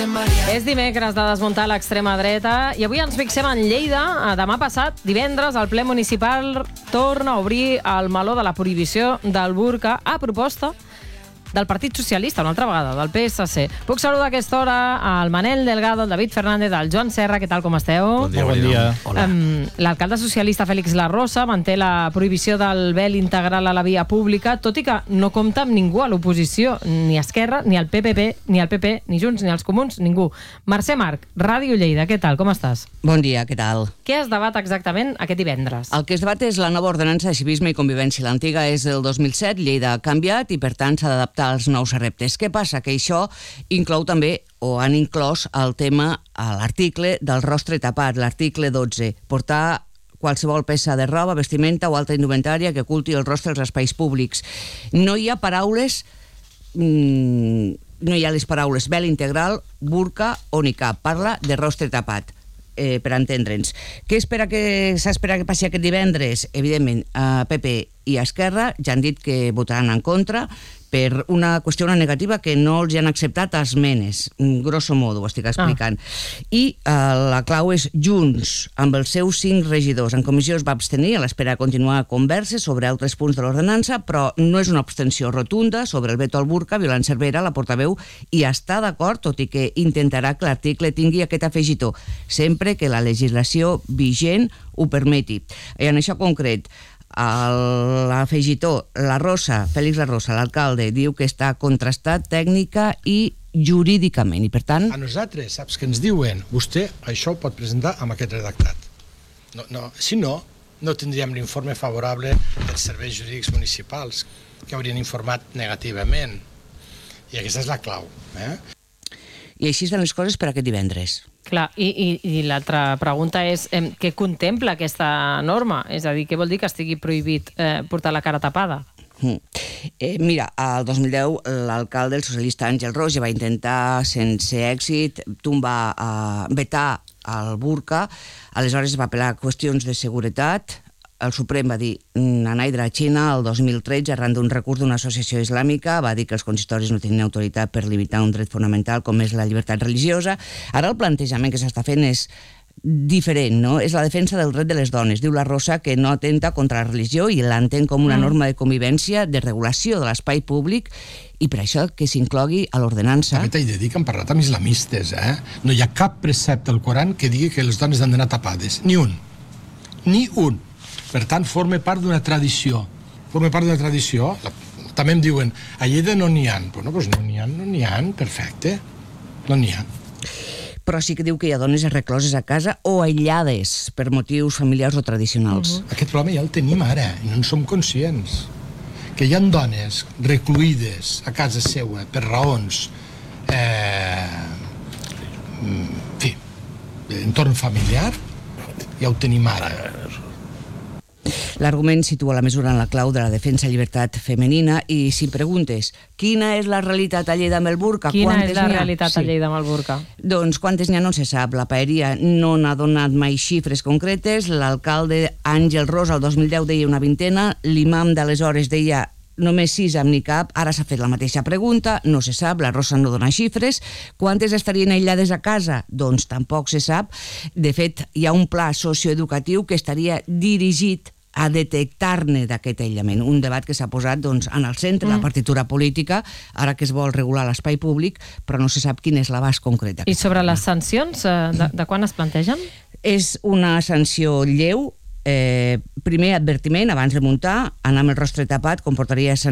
És dimecres de desmuntar l'extrema dreta i avui ens fixem en Lleida. Demà passat, divendres, el ple municipal torna a obrir el meló de la prohibició del burca a proposta del Partit Socialista, una altra vegada, del PSC. Puc saludar a aquesta hora al Manel Delgado, el David Fernández, el Joan Serra. Què tal, com esteu? Bon dia. Hola. L'alcalde socialista Félix Larrosa manté la prohibició del vel integral a la via pública, tot i que no compta amb ningú a l'oposició, ni Esquerra, ni el PPP, ni el PP, ni Junts, ni els Comuns, ningú. Mercè Marc, Ràdio Lleida, què tal, com estàs? Bon dia, què tal? Què es debat exactament aquest divendres? El que es debat és la nova ordenança de civisme i convivència. L'antiga és del 2007, Lleida ha canviat i, per tant, s'ha d'adaptar als nous reptes. Què passa? Que això inclou també, o han inclòs, el tema a l'article del rostre tapat, l'article 12. Portar qualsevol peça de roba, vestimenta o altra indumentària que oculti el rostre als espais públics. No hi ha paraules... no hi ha les paraules vel integral, burca o niqab. Parla de rostre tapat. Per entendre'ns. Què s'espera que passi aquest divendres? Evidentment, PP i Esquerra ja han dit que votaran en contra per una qüestió negativa que no els han acceptat esmenes. Grosso modo, ho estic explicant. I la clau és Junts, amb els seus 5 regidors. En comissió es va abstenir a l'espera de continuar converses sobre altres punts de l'ordenança, però no és una abstenció rotunda sobre el veto al burca. Violant Cervera, la portaveu, hi està d'acord, tot i que intentarà que l'article tingui aquest afegitó, sempre que la legislació vigent ho permeti. I en això concret, l'afegitó, Félix Larrosa, l'alcalde, diu que està contrastat tècnica i jurídicament, i per tant... A nosaltres, saps què ens diuen? Vostè això ho pot presentar amb aquest redactat. Si no, no tindríem l'informe favorable dels serveis jurídics municipals, que haurien informat negativament. I aquesta és la clau. I així estan les coses per aquest divendres. Clar, i l'altra pregunta és què contempla aquesta norma? És a dir, què vol dir que estigui prohibit portar la cara tapada? Mira, el 2010 l'alcalde, el socialista Àngel Ros, ja va intentar, sense èxit, vetar el burca. Aleshores va apel·lar a qüestions de seguretat. El Suprem va dir anar-hi de la Xina el 2013 arran d'un recurs d'una associació islàmica, va dir que els consistoris no tenien autoritat per limitar un dret fonamental com és la llibertat religiosa. Ara el plantejament que s'està fent és diferent, no? És la defensa del dret de les dones. Diu Larrosa que no atenta contra la religió i l'entén com una norma de convivència, de regulació de l'espai públic, i per això que s'inclogui a l'ordenança. També t'he de dir que han parlat amb islamistes, No hi ha cap precepte al Coran que digui que les dones han d'anar tapades. Ni un. Ni un. Per tant, forma part d'una tradició. També em diuen, a Lleida no n'hi ha. Doncs no n'hi ha, perfecte. No n'hi ha. Però sí que diu que hi ha dones recloses a casa o aïllades per motius familiars o tradicionals. Aquest problema ja el tenim ara, i no en som conscients. Que hi ha dones recluïdes a casa seva per raons d'entorn familiar, ja ho tenim ara. L'argument situa la mesura en la clau de la defensa de llibertat femenina i si preguntes quina és la realitat a Lleida amb el burca, quina és la realitat a Lleida amb el burca? Doncs quantes n'hi ha no se sap. La paeria no n'ha donat mai xifres concretes. L'alcalde Àngel Ros el 2010 deia una vintena, l'imam d'aleshores deia només 6 amb niqab. Ara s'ha fet la mateixa pregunta, no se sap, la Rosa no dona xifres. Quantes estarien aïllades a casa? Doncs tampoc se sap. De fet, hi ha un pla socioeducatiu que estaria dirigit a detectar-ne d'aquest aïllament. Un debat que s'ha posat en el centre, la partitura política, ara que es vol regular l'espai públic, però no se sap quin és l'abast concret. I sobre les sancions, de quan es plantegen? És una sanció lleu. Primer advertiment, abans de muntar, anar amb el rostre tapat comportaria